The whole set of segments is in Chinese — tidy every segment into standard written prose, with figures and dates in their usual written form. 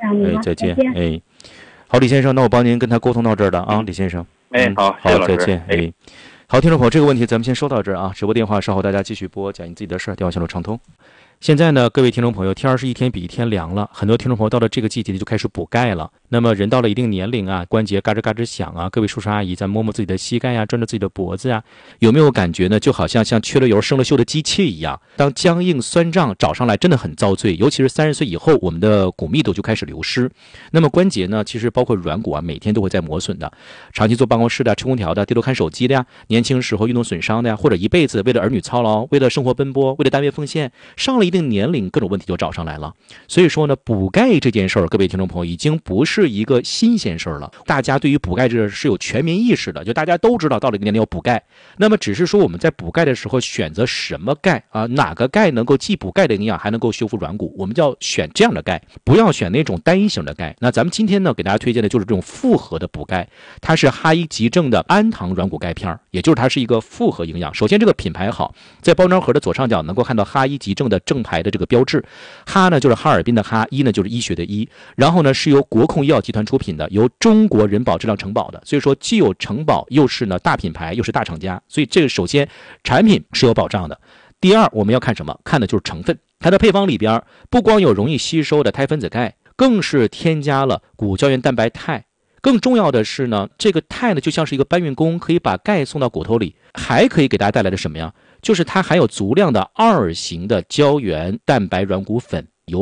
再见。好，李先生，那我帮您跟他沟通到这儿了啊，李先生。 好， 好，再见。好，听众朋友，这个问题咱们先说到这儿啊，直播电话稍后大家继续拨，讲你自己的事儿，电话线路畅通。现在呢，各位听众朋友，天儿是一天比一天凉了，很多听众朋友到了这个季节就开始补钙了。那么人到了一定年龄啊，关节嘎吱嘎吱响啊，各位叔叔阿姨在摸摸自己的膝盖呀，转着自己的脖子呀，有没有感觉呢？就好像缺了油生了锈的机器一样，当僵硬酸胀找上来真的很遭罪，尤其是30岁以后，我们的骨密度就开始流失。那么关节呢，其实包括软骨啊，每天都会在磨损的。长期坐办公室的、吹空调的、低头看手机的呀，年轻时候运动损伤的呀，或者一辈子为了儿女操劳，为了生活奔波，为了单位奉献，上了一定年龄，各种问题就找上来了。所以说呢，补钙这件事儿，各位听众朋友已经不是一个新鲜事儿了。大家对于补钙这是有全民意识的，就大家都知道到了一个年龄要补钙。那么只是说我们在补钙的时候选择什么钙啊？哪个钙能够既补钙的营养，还能够修复软骨？我们就要选这样的钙，不要选那种单一型的钙。那咱们今天呢，给大家推荐的就是这种复合的补钙，它是哈伊急正的氨糖软骨钙片，也就是它是一个复合营养。首先这个品牌好，在包装盒的左上角能够看到哈伊急正的正牌的这个标志。哈呢就是哈尔滨的哈，医呢就是医学的医，然后呢是由国控医药集团出品的，由中国人保质量承保的，所以说既有承保，又是呢大品牌，又是大厂家，所以这个首先产品是有保障的。第二，我们要看什么？看的就是成分。它的配方里边不光有容易吸收的钛分子钙，更是添加了骨胶原蛋白肽。更重要的是呢，这个肽呢就像是一个搬运工，可以把钙送到骨头里，还可以给大家带来的什么呀？就是它含有足量的2型的胶原蛋白软骨粉，有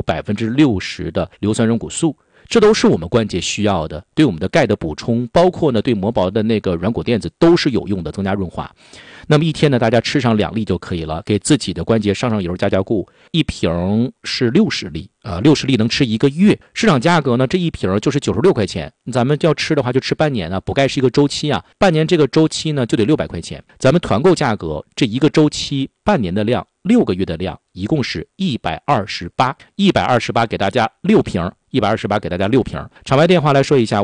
60%的硫酸软骨素，这都是我们关节需要的，对我们的钙的补充，包括呢对磨薄的那个软骨垫子都是有用的，增加润滑。那么一天呢，大家吃上2粒就可以了，给自己的关节上油加固。一瓶是60粒，60粒能吃1个月。市场价格呢，这一瓶就是96块钱。咱们要吃的话，就吃半年啊。补钙是一个周期啊，半年这个周期呢就得600块钱。咱们团购价格，这一个周期半年的量，6个月的量，一共是128给大家6瓶。128给大家6瓶。场外电话来说一下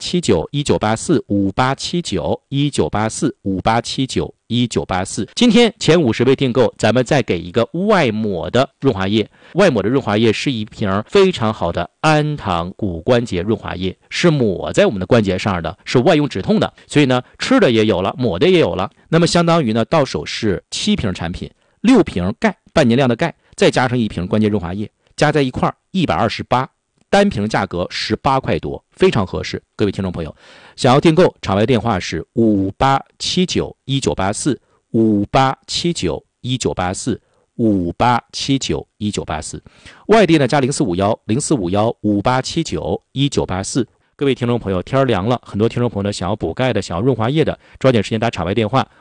，5879-1984-5879-1984-5879-1984。今天前50位订购，咱们再给一个外抹的润滑液。外抹的润滑液是一瓶非常好的氨糖骨关节润滑液，是抹在我们的关节上的，是外用止痛的。所以呢，吃的也有了，抹的也有了。那么相当于呢，到手是7瓶产品，6瓶钙，半年量的钙，再加上1瓶关节润滑液，加在一块128。单瓶价格18块多，非常合适。各位听众朋友，想要订购，场外电话是5879-1984，5879-1984，5879-1984。外地呢加0451-0451-5879-1984。各位听众朋友，天凉了，很多听众朋友呢想要补钙的，想要润滑液的，抓紧时间打场外电话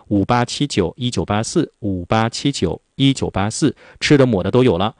5879-1984，5879-1984，吃的抹的都有了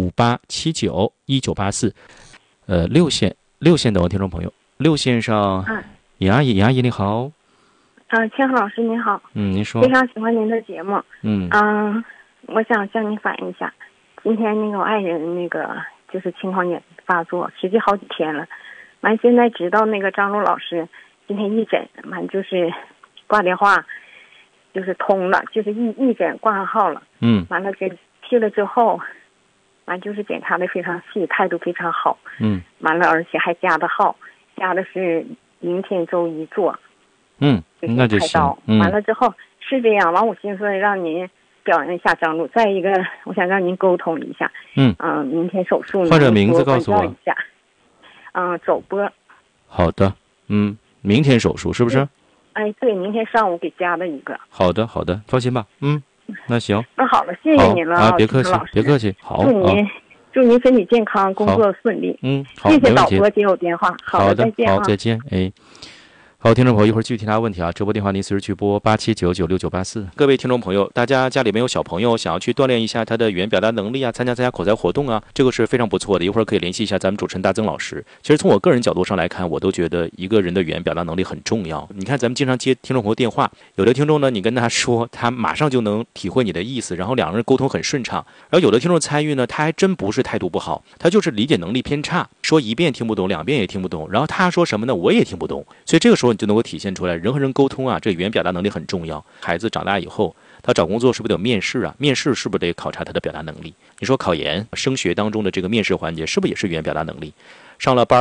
，5879-1984。6线等我听众朋友，6线上，尹阿姨你好。 千鹤老师您好。 您说。 非常喜欢您的节目。我想向您反映一下，今天那个我爱人那个就是青光眼发作，实际好几天了。完现在知道那个张璐老师今天义诊，完就是挂电话，就是通了，就是义诊挂上号了。完了给去了之后。完就是检查的非常细，态度非常好。完了，而且还加的号，加的是明天周一做。 那就行。 完了之后是这样，完我寻思让您表扬一下张璐，再一个我想让您沟通一下。明天手术呢， 患者名字告诉我一下。走播。 好的。明天手术是不是？ 对，明天上午给加的一个。 好的，放心吧。那行， 那好了，谢谢您了别客气，好， 祝您身体健康，工作顺利。 好， 谢谢导播接我电话。 好的， 再见。 好，听众朋友，一会儿继续提答问题啊！直播电话您随时去拨87996984。各位听众朋友，大家家里面有小朋友想要去锻炼一下他的语言表达能力啊，参加口才活动啊，这个是非常不错的。一会儿可以联系一下咱们主持人大曾老师。其实从我个人角度上来看，我都觉得一个人的语言表达能力很重要。你看咱们经常接听众朋友电话，有的听众呢，你跟他说，他马上就能体会你的意思，然后两个人沟通很顺畅。然后有的听众参与呢，他还真不是态度不好，他就是理解能力偏差，说1遍听不懂，2遍也听不懂，然后他说什么呢，我也听不懂。所以这个时候你就能够体现出来，人和人沟通啊，这语言表达能力很重要。孩子长大以后，他找工作是不是得有面试啊？面试是不是得考察他的表达能力？你说考研、升学当中的这个面试环节，是不是也是语言表达能力？上了班